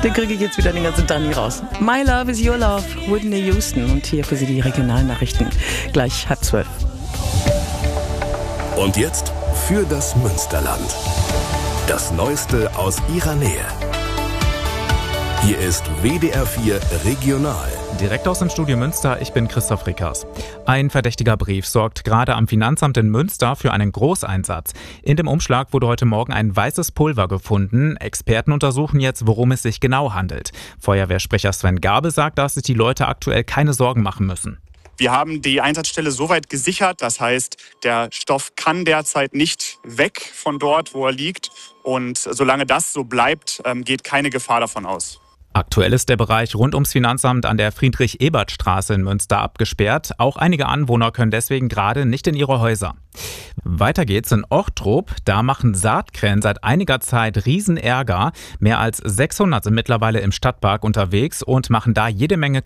Den kriege ich jetzt wieder den ganzen Tag nicht raus. My Love is Your Love, Whitney Houston. Und hier für Sie die Regionalnachrichten. Gleich 11:30. Und jetzt für das Münsterland. Das Neueste aus Ihrer Nähe. Hier ist WDR 4 Regional. Direkt aus dem Studio Münster, ich bin Christoph Rickers. Ein verdächtiger Brief sorgt gerade am Finanzamt in Münster für einen Großeinsatz. In dem Umschlag wurde heute Morgen ein weißes Pulver gefunden. Experten untersuchen jetzt, worum es sich genau handelt. Feuerwehrsprecher Sven Gabe sagt, dass sich die Leute aktuell keine Sorgen machen müssen. Wir haben die Einsatzstelle soweit gesichert, das heißt, der Stoff kann derzeit nicht weg von dort, wo er liegt. Und solange das so bleibt, geht keine Gefahr davon aus. Aktuell ist der Bereich rund ums Finanzamt an der Friedrich-Ebert-Straße in Münster abgesperrt. Auch einige Anwohner können deswegen gerade nicht in ihre Häuser. Weiter geht's in Ochtrup. Da machen Saatkrähen seit einiger Zeit Riesenärger. Mehr als 600 sind mittlerweile im Stadtpark unterwegs und machen da jede Menge